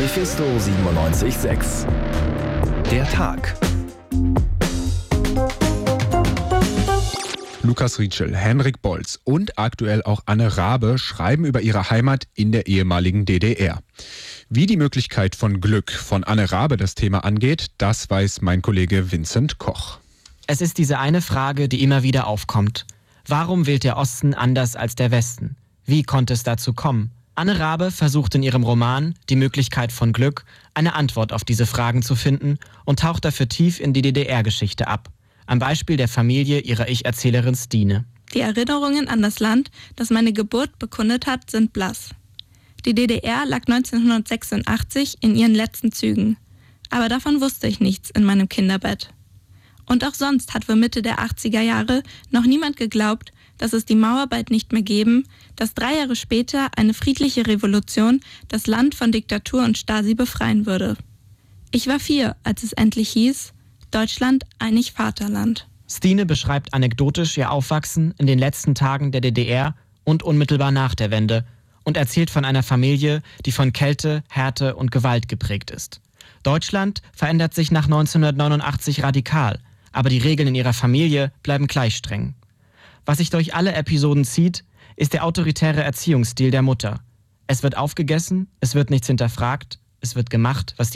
Mephisto 97.6. Der Tag. Lukas Rietschel, Henrik Bolz und aktuell auch Anne Rabe schreiben über ihre Heimat in der ehemaligen DDR. Wie die Möglichkeit von Glück von Anne Rabe das Thema angeht, das weiß mein Kollege Vincent Koch. Es ist diese eine Frage, die immer wieder aufkommt. Warum wählt der Osten anders als der Westen? Wie konnte es dazu kommen? Anne Rabe versucht in ihrem Roman Die Möglichkeit von Glück eine Antwort auf diese Fragen zu finden und taucht dafür tief in die DDR-Geschichte ab. Am Beispiel der Familie ihrer Ich-Erzählerin Stine. Die Erinnerungen an das Land, das meine Geburt bekundet hat, sind blass. Die DDR lag 1986 in ihren letzten Zügen. Aber davon wusste ich nichts in meinem Kinderbett. Und auch sonst hat für Mitte der 80er Jahre noch niemand geglaubt, dass es die Mauer bald nicht mehr geben, dass 3 Jahre später eine friedliche Revolution das Land von Diktatur und Stasi befreien würde. Ich war 4, als es endlich hieß: Deutschland, einig Vaterland. Stine beschreibt anekdotisch ihr Aufwachsen in den letzten Tagen der DDR und unmittelbar nach der Wende und erzählt von einer Familie, die von Kälte, Härte und Gewalt geprägt ist. Deutschland verändert sich nach 1989 radikal, aber die Regeln in ihrer Familie bleiben gleich streng. Was sich durch alle Episoden zieht, ist der autoritäre Erziehungsstil der Mutter. Es wird aufgegessen, es wird nichts hinterfragt, es wird gemacht, was die